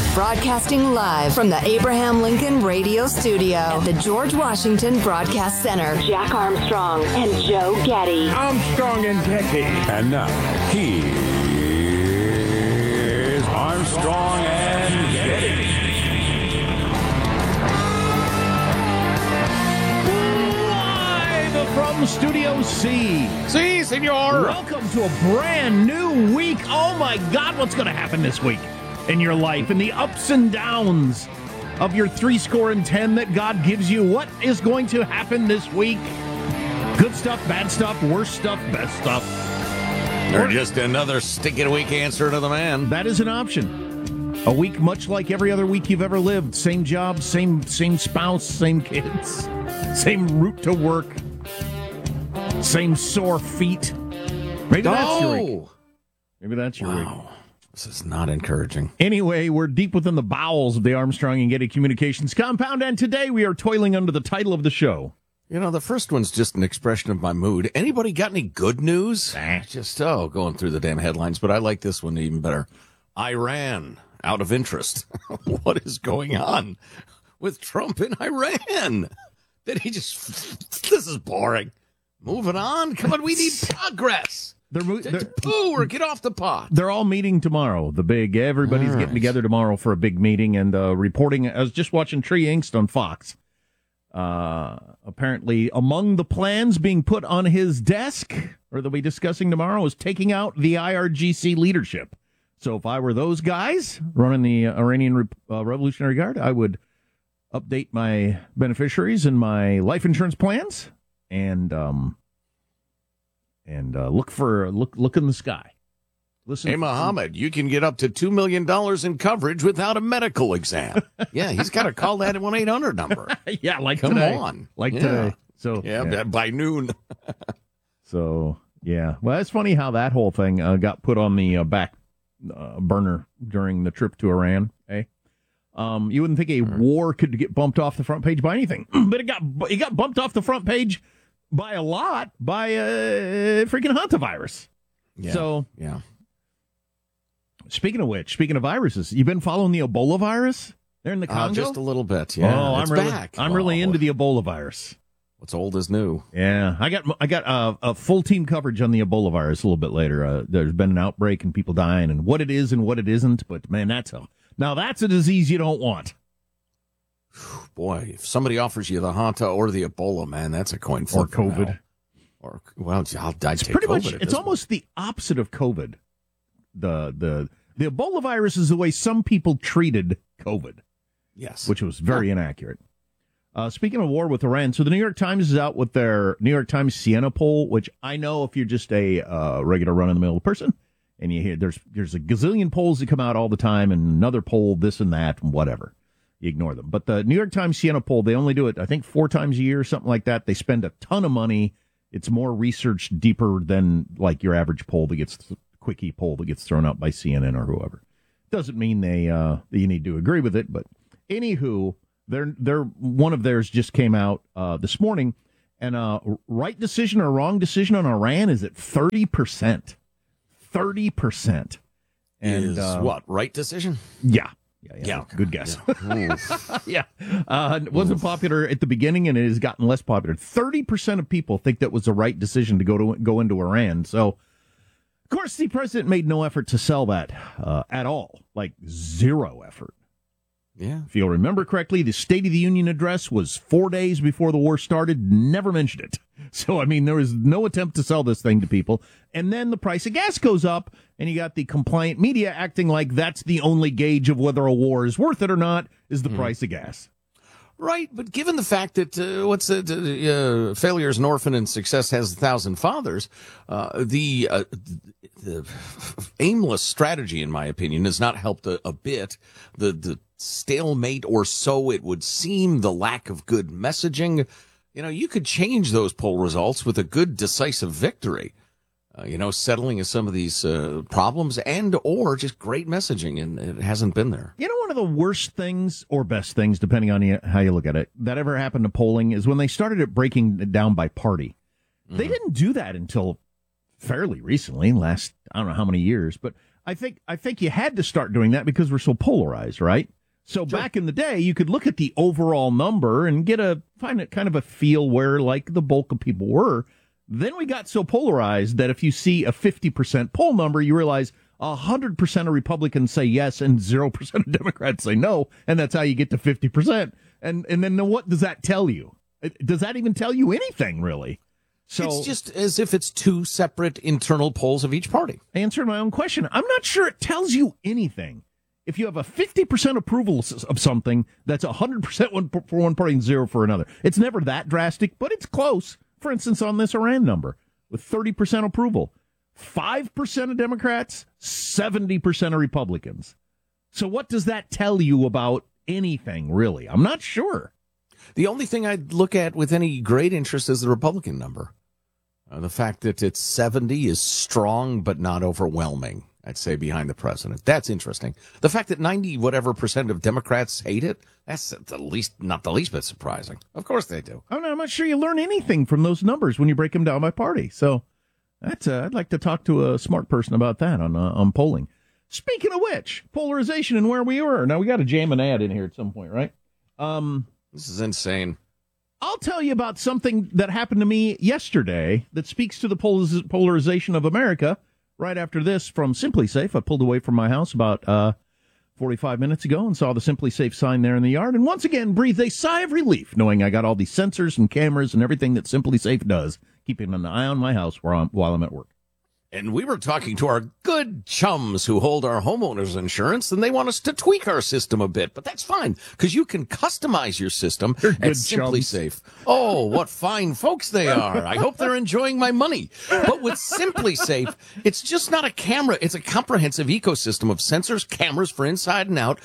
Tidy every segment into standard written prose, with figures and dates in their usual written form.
Broadcasting live from the Abraham Lincoln Radio Studio at the George Washington Broadcast Center. Jack Armstrong and Joe Getty. Armstrong and Getty. And now, here's Armstrong and Getty. Live from Studio C. Si, senor. Welcome to a brand new week. Oh, my God, what's going to happen this week in your life and the ups and downs of your 10 that God gives you? What is going to happen this week? Good stuff, bad stuff, worst stuff, best stuff. Or just another stick-it-a-week answer to the man. That is an option. A week much like every other week you've ever lived. Same job, same spouse, same kids, same route to work, same sore feet. Maybe that's your week. Maybe that's your week. This is not encouraging. Anyway, we're deep within the bowels of the Armstrong and Getty Communications compound, and today we are toiling under the title of the show. You know, the first one's just an expression of my mood. Anybody got any good news? Just, going through the damn headlines, but I like this one even better. Iran, out of interest. What is going on with Trump in Iran? Did he just... This is boring. Moving on. Come on, we need progress. Or get off the pot. They're all meeting tomorrow. Everybody's getting together tomorrow for a big meeting and reporting. I was just watching Trey Inkst on Fox. Apparently, among the plans being put on his desk, or they'll be discussing tomorrow, is taking out the IRGC leadership. So if I were those guys running the Iranian Revolutionary Guard, I would update my beneficiaries and my life insurance plans and look in the sky. Listen, hey, Mohammed, you can get up to $2 million in coverage without a medical exam. Yeah, he's got to call that 1-800 number. Yeah, Come today. on. Today. So by noon. So, yeah. Well, it's funny how that whole thing got put on the back burner during the trip to Iran. Eh? You wouldn't think a war could get bumped off the front page by anything, but it got bumped off the front page by a lot by freaking hantavirus. Yeah. So, yeah. Speaking of viruses, you been following the Ebola virus there in the Congo? Just a little bit, yeah. Oh, it's back. I'm really into the Ebola virus. What's old is new. Yeah, I got a full team coverage on the Ebola virus a little bit later. There's been an outbreak and people dying and what it is and what it isn't. But man, that's a disease you don't want. Boy, if somebody offers you the Hanta or the Ebola, man, that's a coin flip. Or COVID. I'd take pretty COVID. Much. It's almost the opposite of COVID. The Ebola virus is the way some people treated COVID. Yes, which was very inaccurate. Speaking of war with Iran, so the New York Times is out with their New York Times Siena poll, which I know if you're just a regular run-of-the-mill person, and you hear there's a gazillion polls that come out all the time, and another poll, this and that, and whatever. You ignore them. But the New York Times Siena poll, they only do it, I think, 4 times a year, something like that. They spend a ton of money. It's more research, deeper than like your average poll that gets quickie poll that gets thrown out by CNN or whoever. Doesn't mean that you need to agree with it, but anywho, they're one of theirs just came out this morning, and right decision or wrong decision on Iran is at 30%. 30%. And is what, right decision? Yeah. Good guess. Yeah. It wasn't popular at the beginning, and it has gotten less popular. 30% of people think that was the right decision to go into Iran. So, of course, the president made no effort to sell that at all, like zero effort. Yeah. If you'll remember correctly, the State of the Union address was 4 days before the war started, never mentioned it. So, I mean, there was no attempt to sell this thing to people. And then the price of gas goes up, and you got the compliant media acting like that's the only gauge of whether a war is worth it or not, is the price of gas. Right, but given the fact that failure is an orphan and success has 1,000 fathers, the aimless strategy, in my opinion, has not helped a bit. The stalemate, or so it would seem, the lack of good messaging. You know, you could change those poll results with a good, decisive victory. Settling of some of these problems and or just great messaging, and it hasn't been there. You know, one of the worst things, or best things, depending on how you look at it, that ever happened to polling is when they started it breaking it down by party. Mm-hmm. They didn't do that until fairly recently, last, I don't know how many years, but I think you had to start doing that because we're so polarized, right? So back in the day, you could look at the overall number and find it kind of a feel where like the bulk of people were. Then we got so polarized that if you see a 50% poll number, you realize 100% of Republicans say yes and 0% of Democrats say no, and that's how you get to 50%. And then what does that tell you? Does that even tell you anything, really? So it's just as if it's two separate internal polls of each party. Answering my own question, I'm not sure it tells you anything. If you have a 50% approval of something, that's 100% for one party and 0 for another. It's never that drastic, but it's close. For instance, on this Iran number, with 30% approval, 5% of Democrats, 70% of Republicans. So what does that tell you about anything, really? I'm not sure. The only thing I'd look at with any great interest is the Republican number. The fact that it's 70 is strong but not overwhelming, I'd say, behind the president. That's interesting. The fact that 90% of Democrats hate it, that's not the least bit surprising. Of course they do. I'm not sure you learn anything from those numbers when you break them down by party. So that's I'd like to talk to a smart person about that on polling. Speaking of which, polarization and where we were. Now, we got to jam an ad in here at some point, right? This is insane. I'll tell you about something that happened to me yesterday that speaks to the polarization of America. Right after this from Simply Safe, I pulled away from my house about 45 minutes ago and saw the Simply Safe sign there in the yard. And once again, breathed a sigh of relief, knowing I got all these sensors and cameras and everything that Simply Safe does, keeping an eye on my house while I'm at work. And we were talking to our good chums who hold our homeowners insurance, and they want us to tweak our system a bit. But that's fine, because you can customize your system at Simply Safe. Oh, what fine folks they are. I hope they're enjoying my money. But with Simply Safe, it's just not a camera. It's a comprehensive ecosystem of sensors, cameras for inside and out,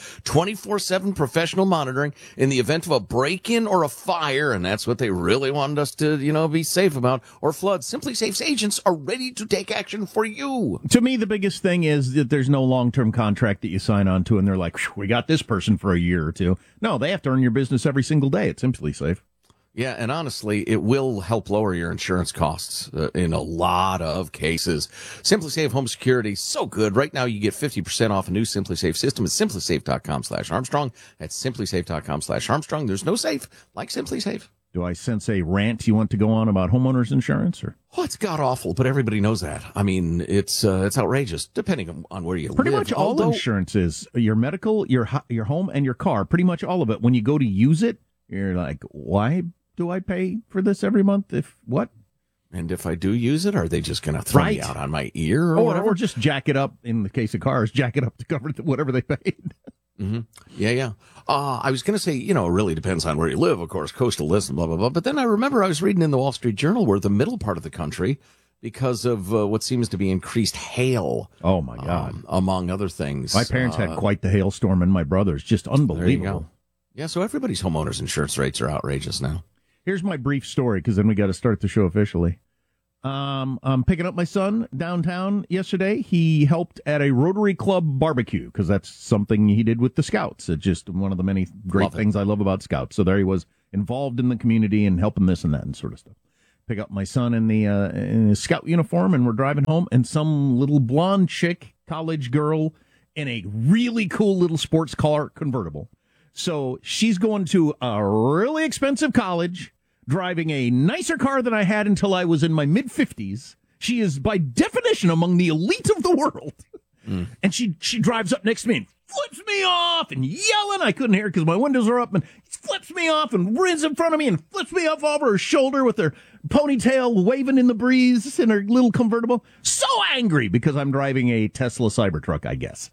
24/7 professional monitoring in the event of a break-in or a fire, and that's what they really wanted us to, be safe about, or flood. Simply Safe's agents are ready to take action for you. To me, the biggest thing is that there's no long-term contract that you sign on to, and they're like, we got this person for a year or two. No, they have to earn your business every single day at Simply Safe. Yeah, and honestly, it will help lower your insurance costs in a lot of cases. Simply Safe Home Security, so good. Right now, you get 50% off a new Simply Safe system at simplysafe.com/Armstrong. That's simplysafe.com/Armstrong. There's no safe like Simply Safe. Do I sense a rant you want to go on about homeowners insurance? Or it's god awful, but everybody knows that. I mean, it's outrageous, depending on where you live. Pretty much all insurance is your medical, your home, and your car. Pretty much all of it. When you go to use it, you're like, why do I pay for this every month? And if I do use it, are they just going to throw me out on my ear or whatever? Or just jack it up, in the case of cars, jack it up to cover whatever they paid. Mm-hmm. Yeah. I was going to say, it really depends on where you live, of course, coastal list and blah, blah, blah. But then I remember I was reading in the Wall Street Journal where the middle part of the country, because of what seems to be increased hail. Oh, my God. Among other things. My parents had quite the hailstorm, and my brother's just unbelievable. There you go. Yeah, so everybody's homeowners insurance rates are outrageous now. Here's my brief story, because then we got to start the show officially. I'm picking up my son downtown yesterday. He helped at a Rotary Club barbecue, because that's something he did with the Scouts. It's just one of the many great things I love about Scouts. So there he was, involved in the community and helping this and that and sort of stuff. Pick up my son in his Scout uniform, and we're driving home, and some little blonde chick, college girl, in a really cool little sports car convertible. So she's going to a really expensive college, driving a nicer car than I had until I was in my mid-50s. She is, by definition, among the elite of the world. And she drives up next to me and flips me off and yelling. I couldn't hear because my windows are up, and flips me off and runs in front of me and flips me off over her shoulder with her ponytail waving in the breeze in her little convertible. So angry because I'm driving a Tesla Cybertruck, I guess.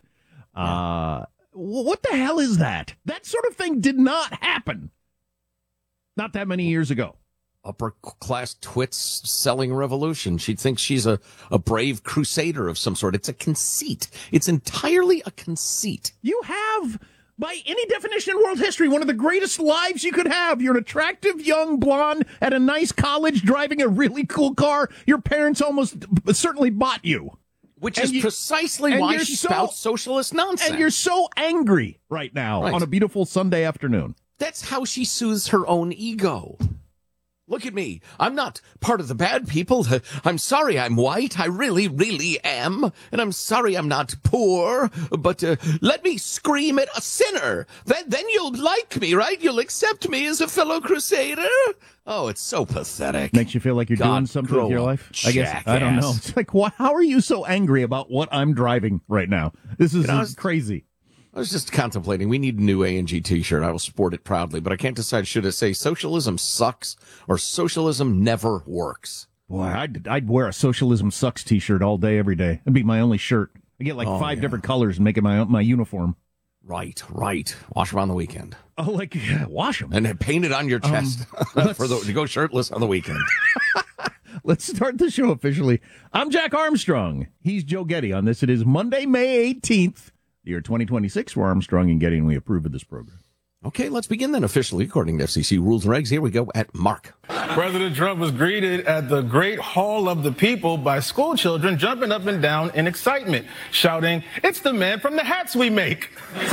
What the hell is that? That sort of thing did not happen not that many years ago. Upper class twits selling revolution. She thinks she's a brave crusader of some sort. It's a conceit. It's entirely a conceit. You have, by any definition in world history, one of the greatest lives you could have. You're an attractive young blonde at a nice college driving a really cool car. Your parents almost certainly bought you. Which is precisely why she spouts socialist nonsense. And you're so angry right now on a beautiful Sunday afternoon. That's how she soothes her own ego. Look at me. I'm not part of the bad people. I'm sorry I'm white. I really, really am. And I'm sorry I'm not poor. But let me scream at a sinner. Then you'll like me, right? You'll accept me as a fellow crusader? Oh, it's so pathetic. Makes you feel like you're doing something with your life? I guess. I don't know. It's like, how are you so angry about what I'm driving right now? This is crazy. I was just contemplating. We need a new A&G T-shirt. I will sport it proudly, but I can't decide should it say socialism sucks or socialism never works. Boy, I'd wear a socialism sucks T-shirt all day, every day. It'd be my only shirt. I get like 5 different colors and make it my uniform. Right. Wash them on the weekend. Oh, wash them. And then paint it on your chest to go shirtless on the weekend. Let's start the show officially. I'm Jack Armstrong. He's Joe Getty on this. It is Monday, May 18th. The year 2026, we're Armstrong and Getty, and we approve of this program. Okay, let's begin then officially, according to FCC rules and regs. Here we go at Mark. President Trump was greeted at the Great Hall of the People by school children jumping up and down in excitement, shouting, "It's the man from the hats we make."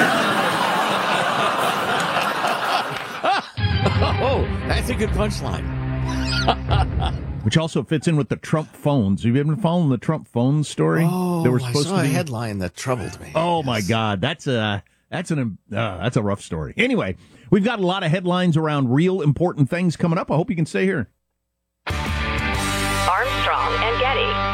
Oh, that's a good punchline. Which also fits in with the Trump phones. Have you been following the Trump phone story? Oh, I saw a headline that troubled me. Oh, yes. My God. That's a rough story. Anyway, we've got a lot of headlines around real important things coming up. I hope you can stay here. Armstrong and Getty.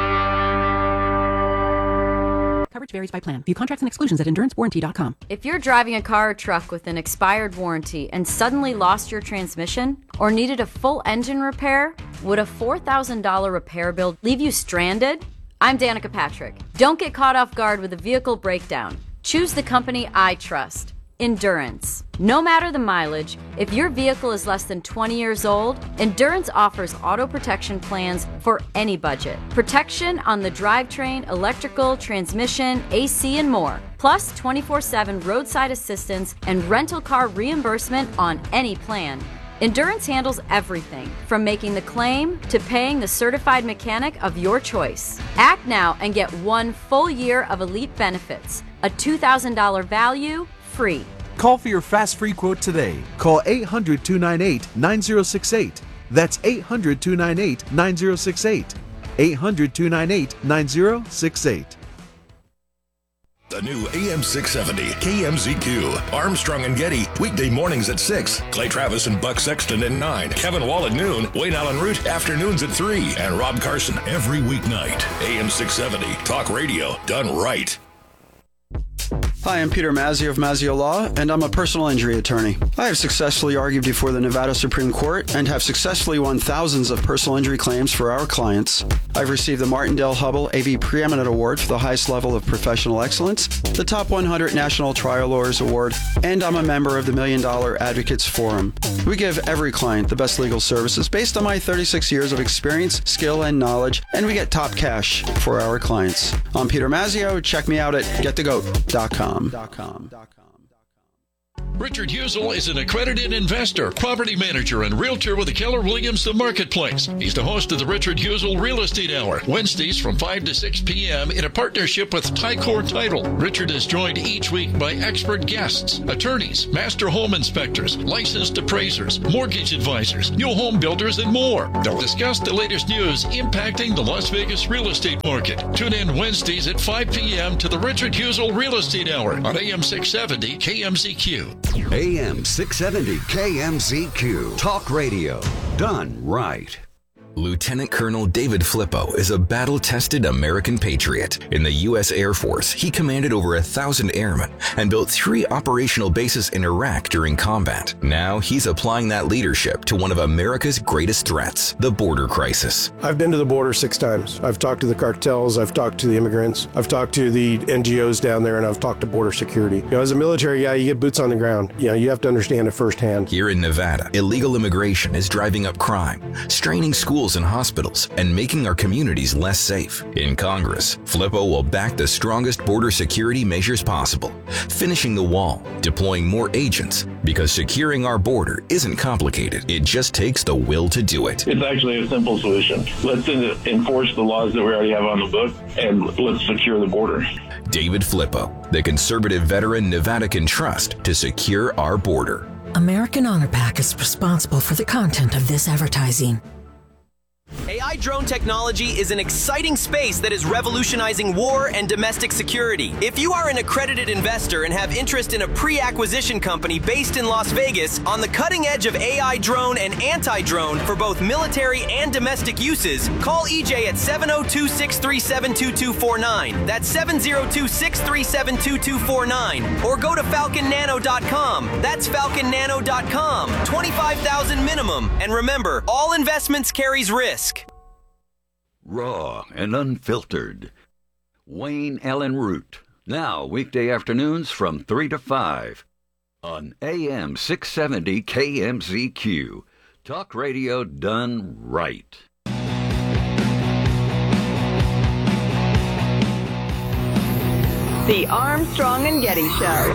Coverage varies by plan. View contracts and exclusions at EnduranceWarranty.com. If you're driving a car or truck with an expired warranty and suddenly lost your transmission or needed a full engine repair, would a $4,000 repair bill leave you stranded? I'm Danica Patrick. Don't get caught off guard with a vehicle breakdown. Choose the company I trust, Endurance. No matter the mileage, if your vehicle is less than 20 years old, Endurance offers auto protection plans for any budget. Protection on the drivetrain, electrical, transmission, AC, and more. Plus 24/7 roadside assistance and rental car reimbursement on any plan. Endurance handles everything, from making the claim to paying the certified mechanic of your choice. Act now and get 1 full year of elite benefits. A $2,000 value, free. Call for your fast free quote today. Call 800-298-9068. That's 800-298-9068. 800-298-9068. The new AM 670 KMZQ. Armstrong and Getty. Weekday mornings at 6. Clay Travis and Buck Sexton at 9. Kevin Wall at noon. Wayne Allen Root afternoons at 3. And Rob Carson every weeknight. AM 670. Talk radio done right. Hi, I'm Peter Mazzio of Mazzio Law, and I'm a personal injury attorney. I have successfully argued before the Nevada Supreme Court and have successfully won thousands of personal injury claims for our clients. I've received the Martindale-Hubbell AV Preeminent Award for the highest level of professional excellence, the Top 100 National Trial Lawyers Award, and I'm a member of the $1 Million Advocates Forum. We give every client the best legal services based on my 36 years of experience, skill, and knowledge, and we get top cash for our clients. I'm Peter Mazzio. Check me out at getthegoat.com. Richard Husel is an accredited investor, property manager, and realtor with the Keller Williams The Marketplace. He's the host of the Richard Husel Real Estate Hour, Wednesdays from 5 to 6 p.m. in a partnership with Tycor Title. Richard is joined each week by expert guests, attorneys, master home inspectors, licensed appraisers, mortgage advisors, new home builders, and more. They'll discuss the latest news impacting the Las Vegas real estate market. Tune in Wednesdays at 5 p.m. to the Richard Husel Real Estate Hour on AM 670 KMZQ. AM 670 KMZQ. Talk radio done right. Lieutenant Colonel David Flippo is a battle-tested American patriot. In the U.S. Air Force, he commanded over 1,000 airmen and built 3 operational bases in Iraq during combat. Now he's applying that leadership to one of America's greatest threats, the border crisis. I've been to the border 6 times. I've talked to the cartels, I've talked to the immigrants, I've talked to the NGOs down there, and I've talked to border security. You know, as a military guy, you get boots on the ground. You know, you have to understand it firsthand. Here in Nevada, illegal immigration is driving up crime, straining schools and hospitals, and making our communities less safe. In Congress, Flippo will back the strongest border security measures possible, finishing the wall, deploying more agents, because securing our border isn't complicated. It just takes the will to do it. It's actually a simple solution. Let's enforce the laws that we already have on the book, and let's secure the border. David Flippo, the conservative veteran Nevada can trust to secure our border. American Honor Pack is responsible for the content of this advertising. AI drone technology is an exciting space that is revolutionizing war and domestic security. If you are an accredited investor and have interest in a pre-acquisition company based in Las Vegas on the cutting edge of AI drone and anti-drone for both military and domestic uses, call EJ at 702-637-2249. That's 702-637-2249. Or go to falconnano.com. That's falconnano.com. $25,000 minimum. And remember, all investments carries risk. Raw and unfiltered. Wayne Allen Root. Now, weekday afternoons from 3 to 5 on AM 670 KMZQ. Talk radio done right. The Armstrong and Getty Show.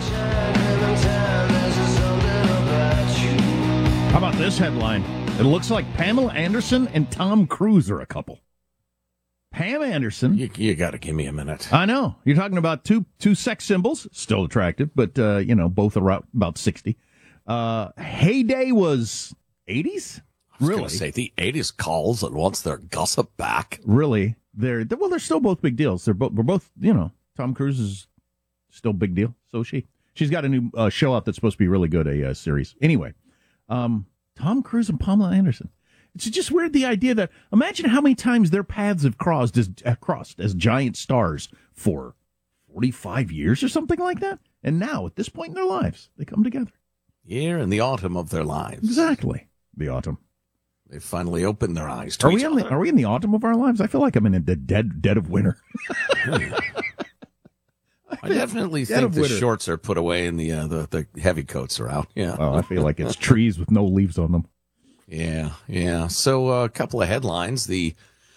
How about this headline? It looks like Pamela Anderson and Tom Cruise are a couple. Pam Anderson. You got to give me a minute. I know. You're talking about two sex symbols, still attractive, but, both are about 60. Heyday was 80s? Really? Say the 80s calls and wants their gossip back. Really? They're still both big deals. We're both, Tom Cruise is still a big deal. So is she. She's got a new show out that's supposed to be really good, a series. Anyway, Tom Cruise and Pamela Anderson. It's just weird, the idea that, imagine how many times their paths have crossed as giant stars for 45 years or something like that. And now, at this point in their lives, they come together. Yeah, in the autumn of their lives. Exactly. The autumn. They finally opened their eyes to Are each we other. Are we in the autumn of our lives? I feel like I'm in the dead of winter. I definitely think the shorts are put away and the heavy coats are out. Yeah. Oh, I feel like it's trees with no leaves on them. Yeah. So a couple of headlines. The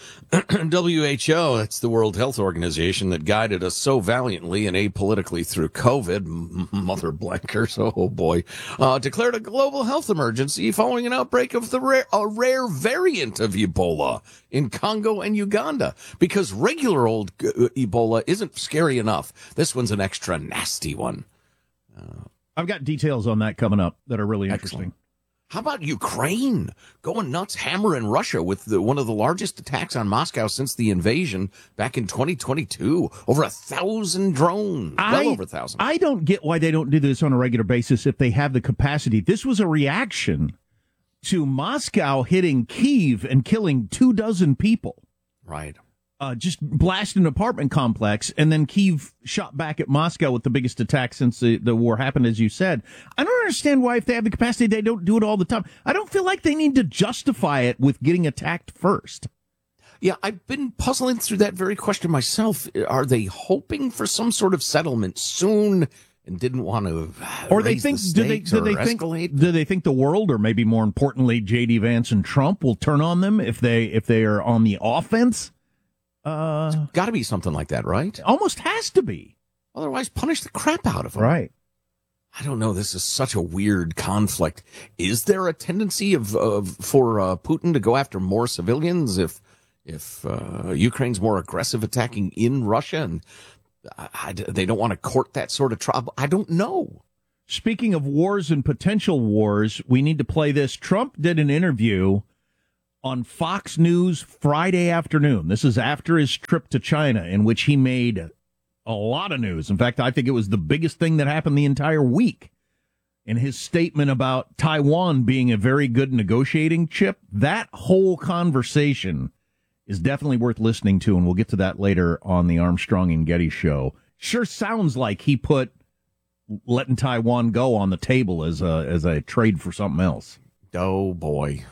WHO, that's the World Health Organization that guided us so valiantly and apolitically through COVID, mother blankers, oh boy, declared a global health emergency following an outbreak of a rare variant of Ebola in Congo and Uganda. Because regular old Ebola isn't scary enough. This one's an extra nasty one. I've got details on that coming up that are really interesting. How about Ukraine going nuts, hammering Russia with one of the largest attacks on Moscow since the invasion back in 2022? Over 1,000 drones. Well over 1,000. I don't get why they don't do this on a regular basis if they have the capacity. This was a reaction to Moscow hitting Kyiv and killing 24 people. Right. Just blasted an apartment complex, and then Kyiv shot back at Moscow with the biggest attack since the war happened, as you said. I don't understand why, if they have the capacity, they don't do it all the time. I don't feel like they need to justify it with getting attacked first. Yeah, I've been puzzling through that very question myself. Are they hoping for some sort of settlement soon and didn't want to or they think do they think the world, or maybe more importantly, J.D. Vance and Trump, will turn on them if they are on the offense? It's got to be something like that, right? Almost has to be. Otherwise, punish the crap out of them. Right. I don't know. This is such a weird conflict. Is there a tendency for Putin to go after more civilians if Ukraine's more aggressive attacking in Russia, and they don't want to court that sort of trouble? I don't know. Speaking of wars and potential wars, we need to play this. Trump did an interview on Fox News Friday afternoon. This is after his trip to China, in which he made a lot of news. In fact, I think it was the biggest thing that happened the entire week. In his statement about Taiwan being a very good negotiating chip, that whole conversation is definitely worth listening to, and we'll get to that later on the Armstrong and Getty show. Sure sounds like he put letting Taiwan go on the table as a trade for something else. Oh, boy.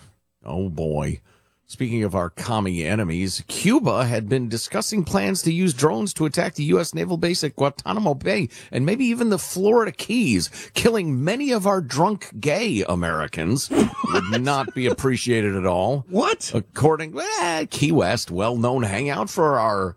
Speaking of our commie enemies, Cuba had been discussing plans to use drones to attack the U.S. naval base at Guantanamo Bay and maybe even the Florida Keys, killing many of our drunk gay Americans. Would not be appreciated at all. What? According Key West, well-known hangout for our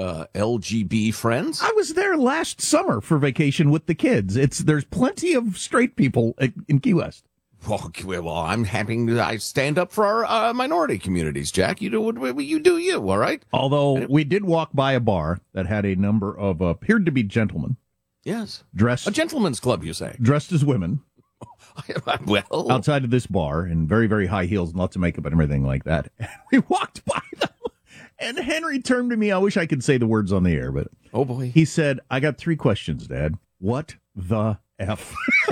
LGB friends. I was there last summer for vacation with the kids. There's plenty of straight people in Key West. Well, I'm happy I stand up for our minority communities, Jack. You do what you do, all right? Although we did walk by a bar that had a number of appeared to be gentlemen. Yes. Dressed. A gentleman's club, you say? Dressed as women. Well, outside of this bar in very, very high heels and lots of makeup and everything like that. And we walked by them, and Henry turned to me. I wish I could say the words on the air, but oh boy, he said, "I got 3 questions, Dad. What the F?"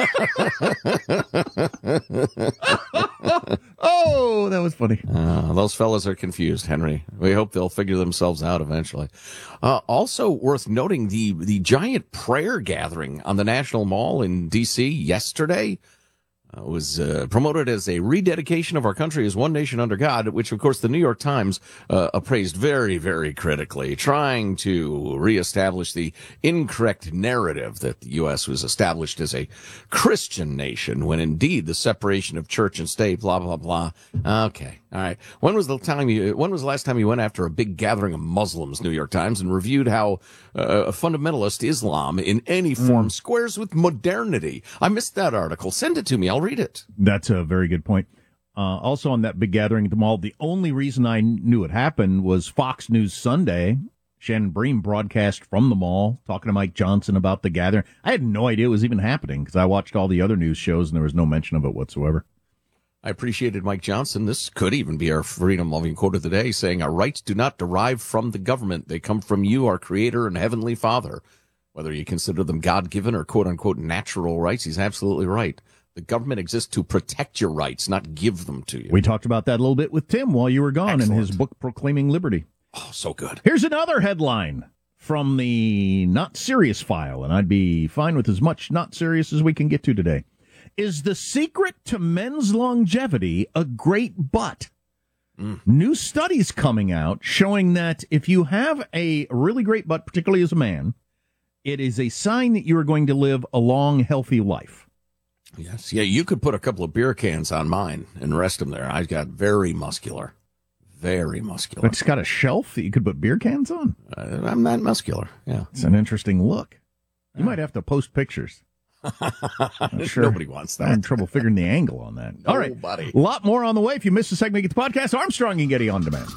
Oh, that was funny. Those fellas are confused, Henry. We hope they'll figure themselves out eventually. Also worth noting, the giant prayer gathering on the National Mall in D.C. yesterday was promoted as a rededication of our country as one nation under God, which, of course, the New York Times appraised very, very critically, trying to reestablish the incorrect narrative that the U.S. was established as a Christian nation, when indeed the separation of church and state, blah, blah, blah. Okay. All right. When was the last time you went after a big gathering of Muslims, New York Times, and reviewed how fundamentalist Islam in any form squares with modernity? I missed that article. Send it to me. I'll read it. That's a very good point. Also on that big gathering at the mall, the only reason I knew it happened was Fox News Sunday. Shannon Bream broadcast from the mall, talking to Mike Johnson about the gathering. I had no idea it was even happening because I watched all the other news shows and there was no mention of it whatsoever. I appreciated Mike Johnson. This could even be our freedom-loving quote of the day, saying, "Our rights do not derive from the government. They come from you, our Creator and Heavenly Father." Whether you consider them God-given or quote-unquote natural rights, he's absolutely right. The government exists to protect your rights, not give them to you. We talked about that a little bit with Tim while you were gone. Excellent. In his book, Proclaiming Liberty. Oh, so good. Here's another headline from the not serious file, and I'd be fine with as much not serious as we can get to today. Is the secret to men's longevity a great butt? New studies coming out showing that if you have a really great butt, particularly as a man, it is a sign that you are going to live a long, healthy life. Yes. Yeah, you could put a couple of beer cans on mine and rest them there. I've got very muscular. Very muscular. It's got a shelf that you could put beer cans on? I'm not muscular, yeah. It's an interesting look. You might have to post pictures. Sure. Nobody wants that. I'm having trouble figuring the angle on that. All right. Nobody. A lot more on the way. If you missed the segment, get the podcast. Armstrong and Getty On Demand.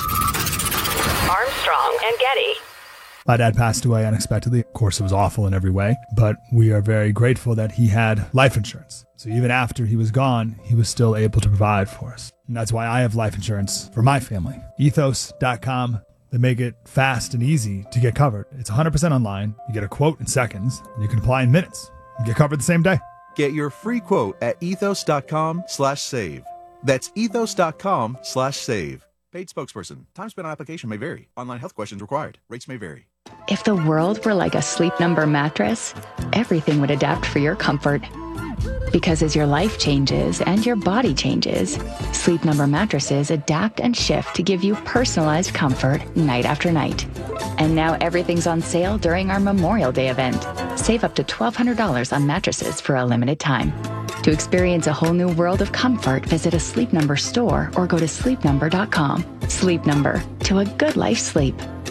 Armstrong and Getty. My dad passed away unexpectedly. Of course, it was awful in every way, but we are very grateful that he had life insurance. So even after he was gone, he was still able to provide for us. And that's why I have life insurance for my family. Ethos.com. They make it fast and easy to get covered. It's 100% online. You get a quote in seconds, and you can apply in minutes. You get covered the same day. Get your free quote at ethos.com/save. That's ethos.com/save. Paid spokesperson. Time spent on application may vary. Online health questions required. Rates may vary. If the world were like a Sleep Number mattress, everything would adapt for your comfort. Because as your life changes and your body changes, Sleep Number mattresses adapt and shift to give you personalized comfort night after night. And now everything's on sale during our Memorial Day event. Save up to $1,200 on mattresses for a limited time. To experience a whole new world of comfort, visit a Sleep Number store or go to sleepnumber.com. Sleep Number, to a good life sleep.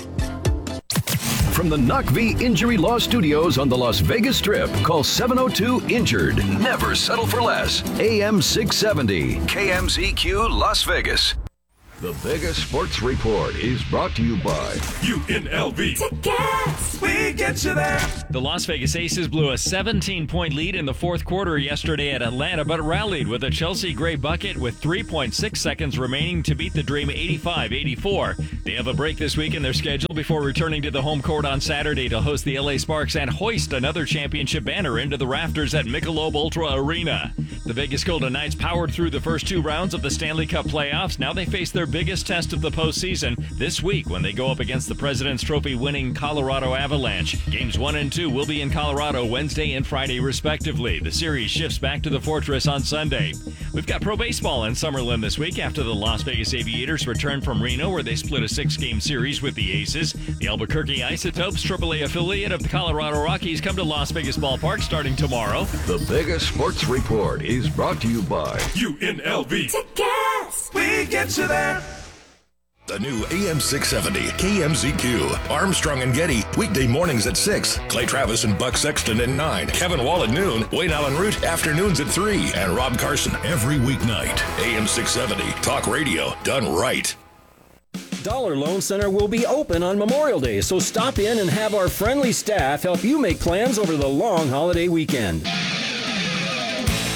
From the NACV Injury Law Studios on the Las Vegas Strip, call 702-INJURED. Never settle for less. AM 670, KMZQ Las Vegas. The Vegas Sports Report is brought to you by UNLV. Tickets! We get you there. The Las Vegas Aces blew a 17-point lead in the fourth quarter yesterday at Atlanta, but rallied with a Chelsea Gray bucket with 3.6 seconds remaining to beat the Dream 85-84. They have a break this week in their schedule before returning to the home court on Saturday to host the LA Sparks and hoist another championship banner into the rafters at Michelob Ultra Arena. The Vegas Golden Knights powered through the first 2 rounds of the Stanley Cup playoffs. Now they face their biggest test of the postseason this week when they go up against the President's Trophy winning Colorado Avalanche. Games 1 and 2 will be in Colorado Wednesday and Friday respectively. The series shifts back to the Fortress on Sunday. We've got pro baseball in Summerlin this week after the Las Vegas Aviators return from Reno where they split a 6-game series with the Aces. The Albuquerque Isotopes, AAA affiliate of the Colorado Rockies, come to Las Vegas Ballpark starting tomorrow. The Vegas Sports Report is brought to you by UNLV. Tickets! We get you there. The new AM 670 KMZQ. Armstrong and Getty. Weekday mornings at 6. Clay Travis and Buck Sexton at 9. Kevin Wall at noon. Wayne Allen Root afternoons at 3. And Rob Carson every weeknight. AM 670. Talk radio done right. Dollar Loan Center will be open on Memorial Day, so stop in and have our friendly staff help you make plans over the long holiday weekend.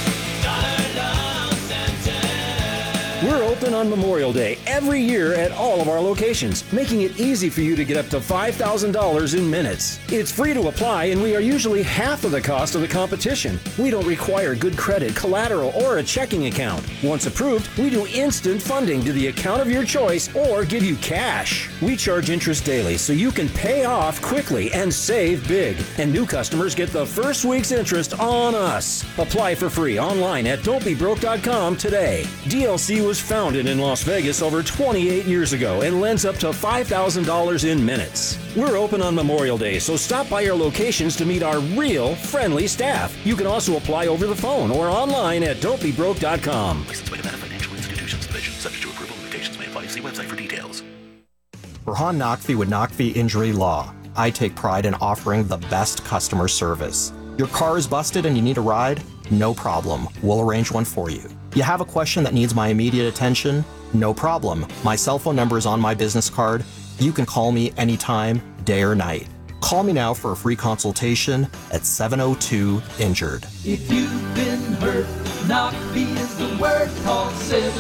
We're open on Memorial Day every year at all of our locations, making it easy for you to get up to $5,000 in minutes. It's free to apply, and we are usually half of the cost of the competition. We don't require good credit, collateral, or a checking account. Once approved, we do instant funding to the account of your choice or give you cash. We charge interest daily so you can pay off quickly and save big. And new customers get the first week's interest on us. Apply for free online at don'tbebroke.com today. DLC was founded in Las Vegas over 28 years ago and lends up to $5,000 in minutes. We're open on Memorial Day, so stop by our locations to meet our real, friendly staff. You can also apply over the phone or online at don'tbebroke.com. Licensed by Nevada Financial Institutions Division. Subject to approval. Limitations may apply. See website for details. Burhan Naqvi with Naqvi Injury Law. I take pride in offering the best customer service. Your car is busted and you need a ride? No problem. We'll arrange one for you. You have a question that needs my immediate attention? No problem. My cell phone number is on my business card. You can call me anytime, day or night. Call me now for a free consultation at 702-INJURED. If you've been hurt, Naqvi is the word. Call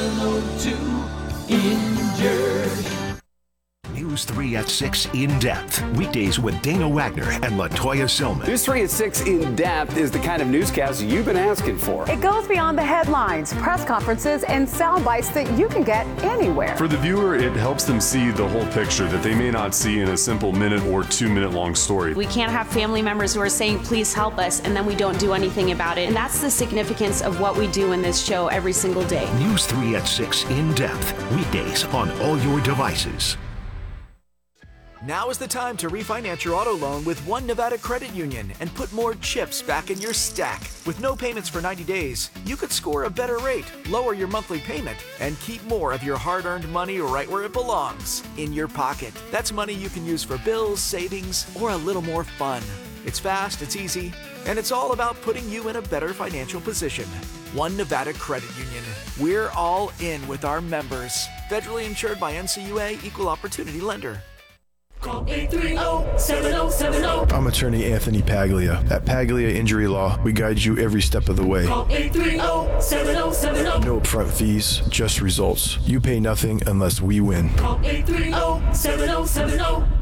702-INJURED. News 3 at 6 In Depth. Weekdays with Dana Wagner and LaToya Silman. News 3 at 6 In Depth is the kind of newscast you've been asking for. It goes beyond the headlines, press conferences, and sound bites that you can get anywhere. For the viewer, it helps them see the whole picture that they may not see in a simple minute or 2 minute long story. We can't have family members who are saying, please help us, and then we don't do anything about it. And that's the significance of what we do in this show every single day. News 3 at 6 In Depth. Weekdays on all your devices. Now is the time to refinance your auto loan with One Nevada Credit Union and put more chips back in your stack. With no payments for 90 days, you could score a better rate, lower your monthly payment, and keep more of your hard-earned money right where it belongs, in your pocket. That's money you can use for bills, savings, or a little more fun. It's fast, it's easy, and it's all about putting you in a better financial position. One Nevada Credit Union. We're all in with our members. Federally insured by NCUA, Equal Opportunity Lender. Call 830-7070. I'm attorney Anthony Paglia. At Paglia Injury Law, we guide you every step of the way. Call 830-7070. No upfront fees, just results. You pay nothing unless we win. Call 830-7070.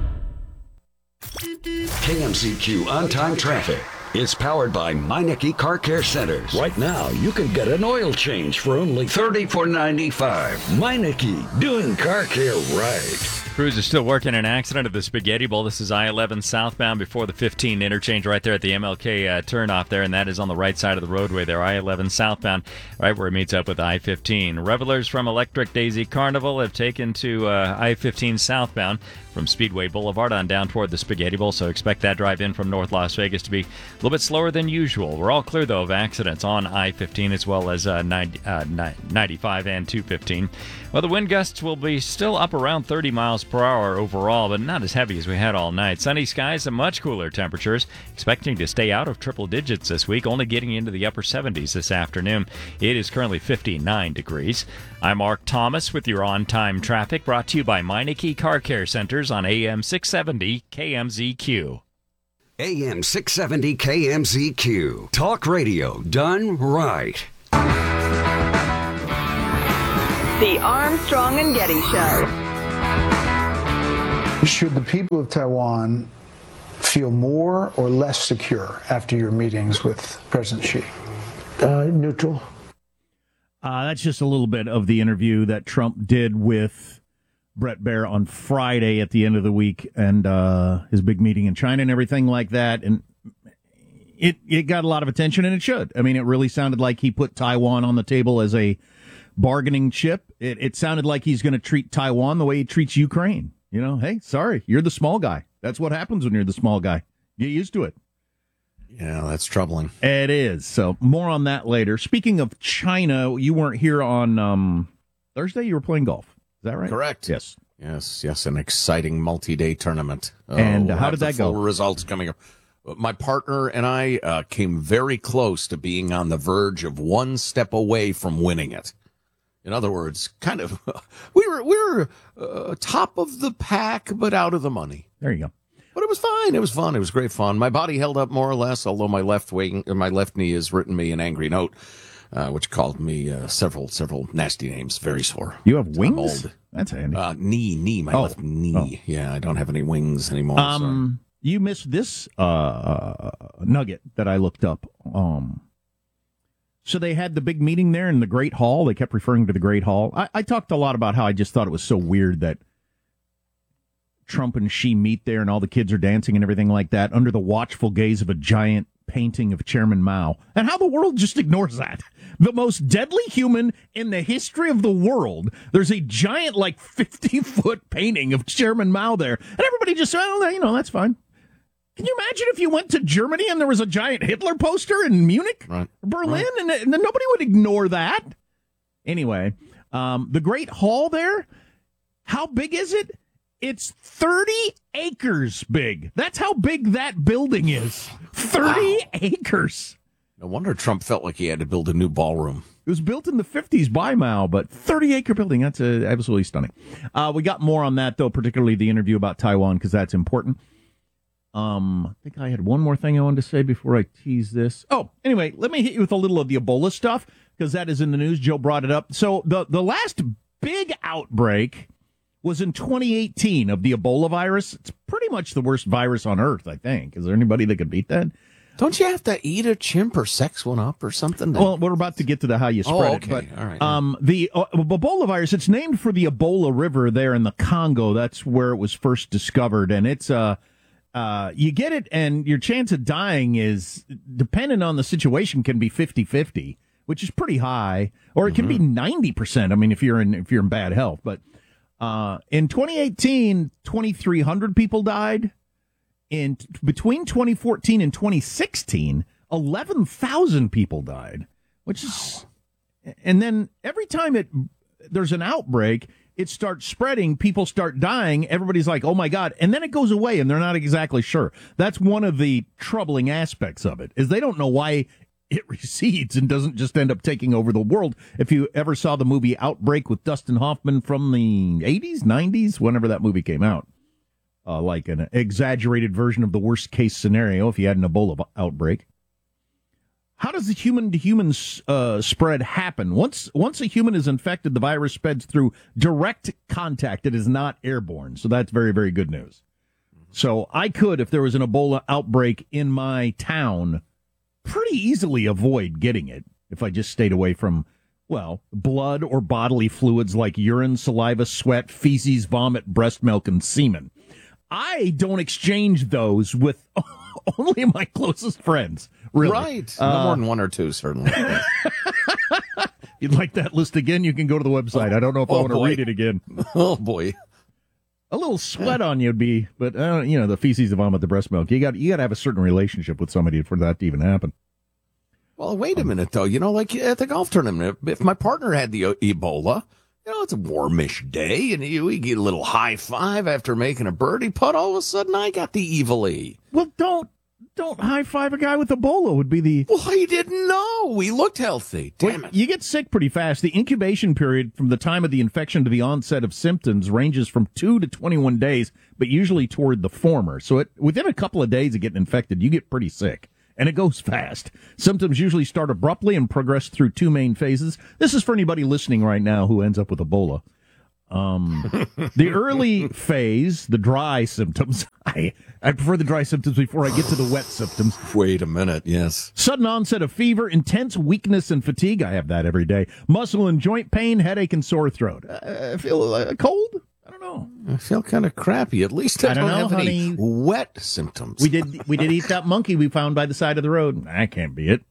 KMZQ On-Time Traffic. It's powered by Meineke Car Care Centers. Right now, you can get an oil change for only $34.95. Meineke, doing car care right. Crews are still working an accident at the Spaghetti Bowl. This is I-11 southbound before the 15 interchange right there at the MLK turnoff there, and that is on the right side of the roadway there, I-11 southbound, right where it meets up with I-15. Revelers from Electric Daisy Carnival have taken to I-15 southbound from Speedway Boulevard on down toward the Spaghetti Bowl, so expect that drive in from North Las Vegas to be a little bit slower than usual. We're all clear, though, of accidents on I-15 as well as 95 and 215. Well, the wind gusts will be still up around 30 miles per hour overall, but not as heavy as we had all night. Sunny skies and much cooler temperatures. Expecting to stay out of triple digits this week, only getting into the upper 70s this afternoon. It is currently 59 degrees. I'm Mark Thomas with your on-time traffic, brought to you by Meineke Car Care Centers on AM 670 KMZQ. AM 670 KMZQ. Talk radio done right. The Armstrong and Getty Show. Should the people of Taiwan feel more or less secure after your meetings with President Xi? Neutral. That's just a little bit of the interview that Trump did with Bret Baier on Friday at the end of the week, and his big meeting in China and everything like that. And it got a lot of attention, and it should. I mean, it really sounded like he put Taiwan on the table as a bargaining chip. It sounded like he's going to treat Taiwan the way he treats Ukraine. You know, hey, sorry, you're the small guy. That's what happens when you're the small guy. Get used to it. Yeah, that's troubling. It is. So more on that later. Speaking of China, you weren't here on Thursday. You were playing golf. Is that right? Correct. Yes. Yes. An exciting multi-day tournament. And how did that go? Full results coming up. My partner and I came very close to being on the verge of one step away from winning it. In other words, kind of, we were top of the pack, but out of the money. There you go. But it was fine. It was fun. It was great fun. My body held up more or less, although my left knee has written me an angry note. which called me several nasty names. Very sore. You have wings? I'm old. That's handy. Knee, my left knee. Oh. Yeah, I don't have any wings anymore. You missed this nugget that I looked up. So they had the big meeting there in the Great Hall. They kept referring to the Great Hall. I talked a lot about how I just thought it was so weird that Trump and Xi meet there and all the kids are dancing and everything like that under the watchful gaze of a giant painting of Chairman Mao, and how the world just ignores that. The most deadly human in the history of the world. There's a giant, 50-foot painting of Chairman Mao there, and everybody just, that's fine. Can you imagine if you went to Germany and there was a giant Hitler poster in Munich, Berlin, and then nobody would ignore that? Anyway, the Great Hall there, how big is it? It's 30 acres big. That's how big that building is. 30 acres. No wonder Trump felt like he had to build a new ballroom. It was built in the 50s by Mao, but 30-acre building. That's absolutely stunning. We got more on that, though, particularly the interview about Taiwan, because that's important. I think I had one more thing I wanted to say before I tease this. Oh, anyway, let me hit you with a little of the Ebola stuff, because that is in the news. Joe brought it up. So the last big outbreak was in 2018 of the Ebola virus. It's pretty much the worst virus on Earth, I think. Is there anybody that could beat that? Don't you have to eat a chimp or sex one up or something? Well, we're about to get to the how you spread it. But, all right. The Ebola virus, it's named for the Ebola River there in the Congo. That's where it was first discovered. And it's you get it, and your chance of dying is, depending on the situation, can be 50-50, which is pretty high. Or it can be 90%. I mean, if you're in bad health. But in 2018, 2,300 people died. Between 2014 and 2016, 11,000 people died, which is, and then every time there's an outbreak, it starts spreading, people start dying, everybody's like, oh my God, and then it goes away and they're not exactly sure. That's one of the troubling aspects of it, is they don't know why it recedes and doesn't just end up taking over the world. If you ever saw the movie Outbreak with Dustin Hoffman from the 80s, 90s, whenever that movie came out, like an exaggerated version of the worst case scenario if you had an Ebola outbreak. How does the human-to-human spread happen? Once a human is infected, the virus spreads through direct contact. It is not airborne, so that's very, very good news. So I could, if there was an Ebola outbreak in my town, pretty easily avoid getting it if I just stayed away from, blood or bodily fluids like urine, saliva, sweat, feces, vomit, breast milk, and semen. I don't exchange those with only my closest friends, really. Right. No more than one or two, certainly. You'd like that list again? You can go to the website. I don't know if I want to read it again. Oh, boy. A little sweat on you would be, but, the feces, the vomit, the breast milk. You got to have a certain relationship with somebody for that to even happen. Well, wait a minute, though. Like at the golf tournament, if my partner had the Ebola, it's a warmish day, and we get a little high five after making a birdie putt. All of a sudden, I got the evil E. Well, don't high five a guy with Ebola would be the... Well, he didn't know. We looked healthy. Damn it. You get sick pretty fast. The incubation period from the time of the infection to the onset of symptoms ranges from 2 to 21 days, but usually toward the former. So within a couple of days of getting infected, you get pretty sick. And it goes fast. Symptoms usually start abruptly and progress through two main phases. This is for anybody listening right now who ends up with Ebola. The early phase, the dry symptoms. I prefer the dry symptoms before I get to the wet symptoms. Wait a minute, yes. Sudden onset of fever, intense weakness and fatigue. I have that every day. Muscle and joint pain, headache, and sore throat. I feel cold. I don't know. I feel kind of crappy. At least I don't have any wet symptoms. We did eat that monkey we found by the side of the road. That can't be it.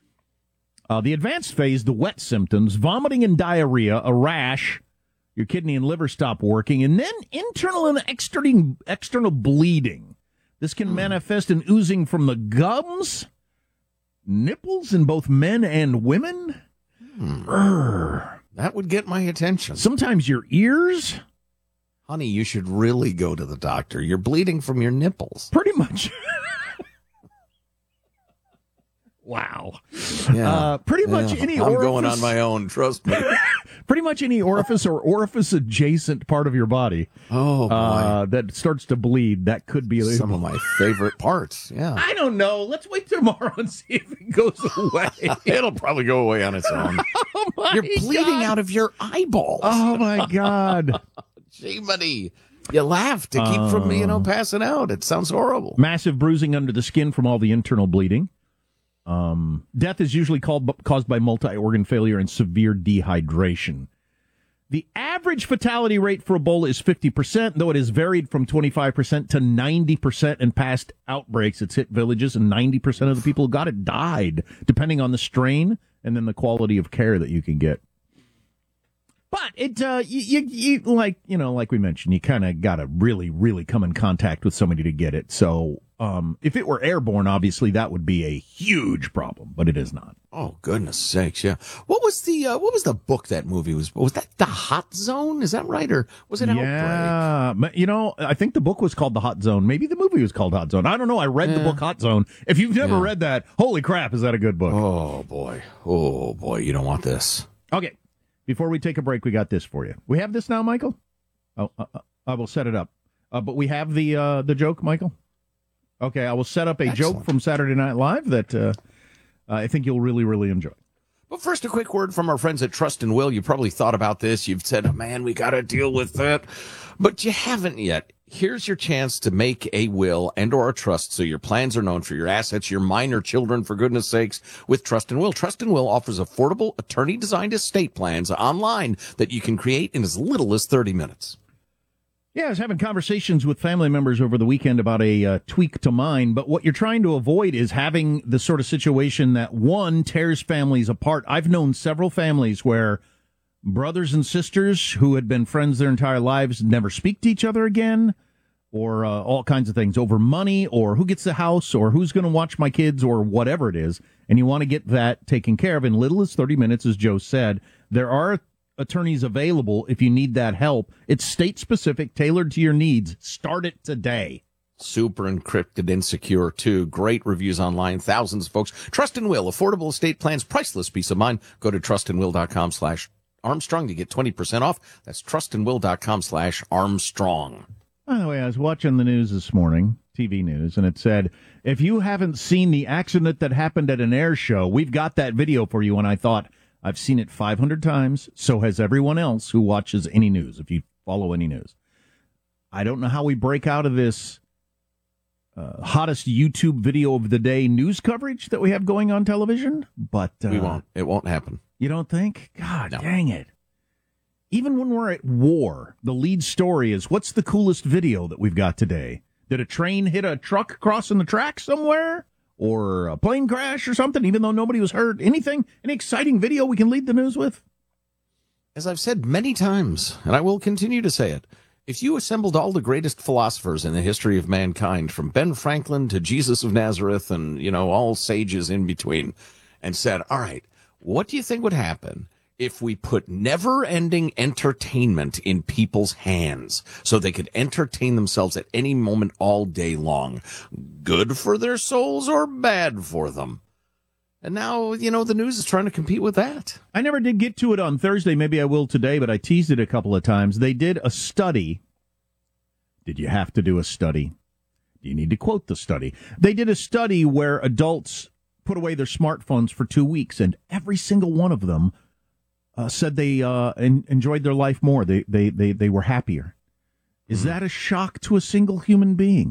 The advanced phase, the wet symptoms, vomiting and diarrhea, a rash, your kidney and liver stop working, and then internal and external bleeding. This can manifest in oozing from the gums, nipples in both men and women. That would get my attention. Sometimes your ears. Honey, you should really go to the doctor. You're bleeding from your nipples. Pretty much. Wow. Yeah. Pretty much any I'm orifice. going on my own, trust me. Pretty much any orifice or orifice-adjacent part of your body that starts to bleed, that could be some of my favorite parts. Yeah. I don't know. Let's wait tomorrow and see if it goes away. It'll probably go away on its own. You're bleeding out of your eyeballs. Oh, my God. Gee, buddy. You laugh to keep from, passing out. It sounds horrible. Massive bruising under the skin from all the internal bleeding. Death is usually caused by multi-organ failure and severe dehydration. The average fatality rate for Ebola is 50%, though it has varied from 25% to 90% in past outbreaks. It's hit villages, and 90% of the people who got it died, depending on the strain and then the quality of care that you can get. But it, like we mentioned, you kind of got to really, really come in contact with somebody to get it. So, if it were airborne, obviously that would be a huge problem, but it is not. Oh, goodness sakes, yeah. What was the book that movie was that The Hot Zone? Is that right? Or was it Outbreak? Yeah, I think the book was called The Hot Zone. Maybe the movie was called Hot Zone. I don't know. I read the book Hot Zone. If you've never read that, holy crap, is that a good book? Oh, boy, you don't want this. Okay. Before we take a break, we got this for you. We have this now, Michael? Oh, I will set it up. But we have the joke, Michael? Okay, I will set up a joke from Saturday Night Live that I think you'll really, really enjoy. But first, a quick word from our friends at Trust and Will. You probably thought about this. You've said, oh, man, we got to deal with that. But you haven't yet. Here's your chance to make a will and or a trust so your plans are known for your assets, your minor children, for goodness sakes, with Trust and Will. Trust and Will offers affordable, attorney-designed estate plans online that you can create in as little as 30 minutes. Yeah, I was having conversations with family members over the weekend about a tweak to mine, but what you're trying to avoid is having the sort of situation that, one, tears families apart. I've known several families where brothers and sisters who had been friends their entire lives never speak to each other again, or all kinds of things over money, or who gets the house, or who's going to watch my kids, or whatever it is. And you want to get that taken care of in little as 30 minutes, as Joe said. There are attorneys available if you need that help. It's state-specific, tailored to your needs. Start it today. Super encrypted and secure, too. Great reviews online. Thousands of folks. Trust and Will. Affordable estate plans. Priceless peace of mind. Go to trustandwill.com/Armstrong to get 20% off. That's trustandwill.com/Armstrong. By the way, I was watching the news this morning, TV news, and it said, if you haven't seen the accident that happened at an air show, we've got that video for you. And I thought, I've seen it 500 times. So has everyone else who watches any news, if you follow any news. I don't know how we break out of this hottest YouTube video of the day news coverage that we have going on television, but we won't. It won't happen. You don't think? God, dang it. Even when we're at war, the lead story is, what's the coolest video that we've got today? Did a train hit a truck crossing the track somewhere? Or a plane crash or something, even though nobody was hurt? Anything? Any exciting video we can lead the news with? As I've said many times, and I will continue to say it, if you assembled all the greatest philosophers in the history of mankind, from Ben Franklin to Jesus of Nazareth and, all sages in between, and said, all right, what do you think would happen if we put never-ending entertainment in people's hands so they could entertain themselves at any moment all day long? Good for their souls or bad for them? And now, the news is trying to compete with that. I never did get to it on Thursday. Maybe I will today, but I teased it a couple of times. They did a study. Did you have to do a study? Do you need to quote the study? They did a study where adults put away their smartphones for 2 weeks, and every single one of them said they enjoyed their life more. They were happier. Is that a shock to a single human being?